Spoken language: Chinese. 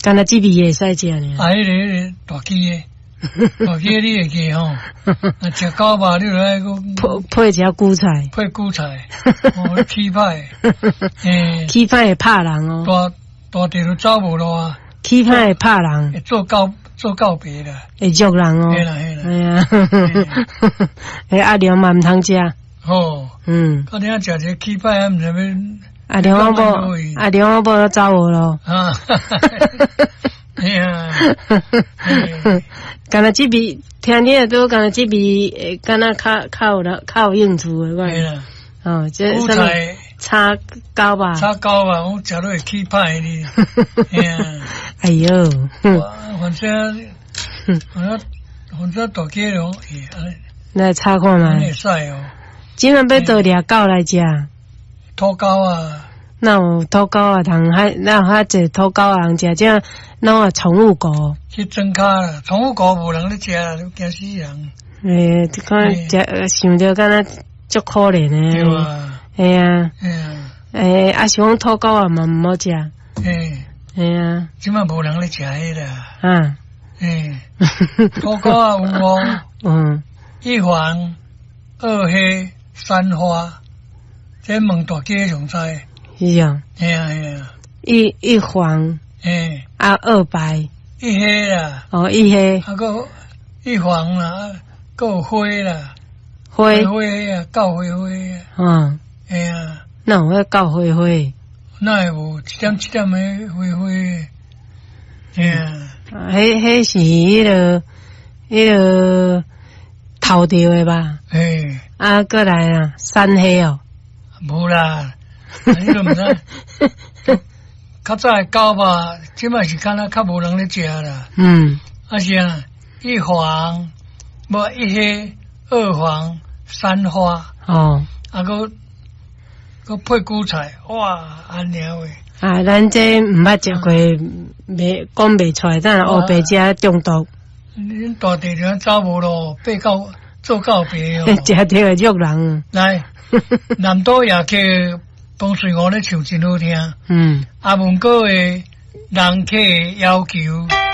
干那这味也使食呢。 啊，迄个大鸡的，大鸡你会记吼？啊，食狗肉你来个配一下韭菜， 配韭菜，哦，起派，诶， 起派会拍人哦， 大地都走无路啊， 起派会拍人， 会做告别啦， 会肉人哦， 嘿啦嘿啦， 哎呀，诶，阿良嘛毋通食， 哦，到底要食一个起派啊，毋知要。 阿良我无都走无咯。 啊，哎呀， 干那这味，听你的都干那这味，干那较有应趣的， 对啦。 哦，这韭菜炒狗吧， 炒狗吧，我食落会起歹哩。哎呀， 哎呦， 反正大鸡咯， 来炒看嘛。 会使哦。 今晚要倒掠狗来食。 土狗啊， 那有土狗啊，那有遐济土狗啊，人食，这那有宠物狗。 去装卡啦，宠物狗无人咧食啦，都惊死人。 诶，看食想着敢若足可怜诶。 对啊。 哎呀。 诶， 啊是讲土狗啊嘛毋好食。哎呀。 即摆无人咧食迄啦。 啊。 土狗啊有哦。一黄、二黑、三花。这问大鸡上知， 是啊， 哎呀， 一黄，二白， 一黑啦， 哦，一黑， 个一黄啦，有灰啦， 灰啊，够灰啊，哎呀， 那有迄够灰， 那有一点的灰，哎呀， 迄是迄个头掉的吧？啊，过来啊，山黑哦。 无啦，你都毋知。较早狗吧，即摆是敢若较无人咧食啦。啊是啊，一黄，无一黑，二黄，三花。哦。啊个配韭菜，哇，安了诶。 啊，咱这毋捌食过，讲袂出来，咱黑白食中毒。 恁大地上走无路，被告做告别哦。 食着会肉人。 来。南岛夜客风水我咧唱真好听，阿文哥诶人客要求。